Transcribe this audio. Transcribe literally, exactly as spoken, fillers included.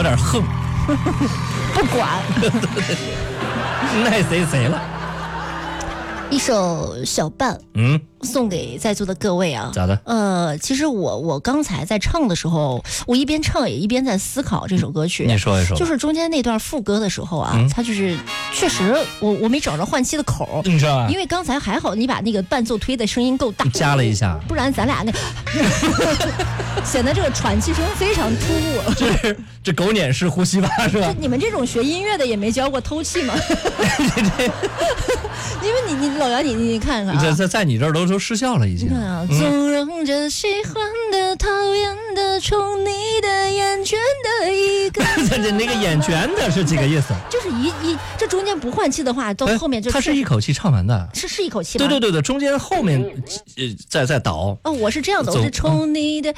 有点横， 不管， 奈谁谁了。 一首小半， 嗯， 送给在座的各位啊。 咋的？ 呃，其实我我刚才在唱的时候，我一边唱也一边在思考这首歌曲。 你说一说。 就是中间那段副歌的时候啊，嗯、它就是确实我我没找着换气的口， 你知道吧？ 因为刚才还好你把那个伴奏推的声音够大， 加了一下， 不然咱俩那显得这个喘气声非常突兀。 这这狗撵式呼吸吧，是吧？ 你们这种学音乐的也没教过偷气吗？因为你你老杨你你看看、啊， 在在在你这儿都都失效了已经。 你看啊，纵、嗯、容着喜欢的、讨厌的、宠你的、厌倦的一个。 这那个厌倦的是几个意思？ 就是一一这中间不换气的话，到后面就他是一口气唱完的， 是是一口气吗？ 对对对对，中间后面呃再再倒。 哦，我是这样的，我是宠你的、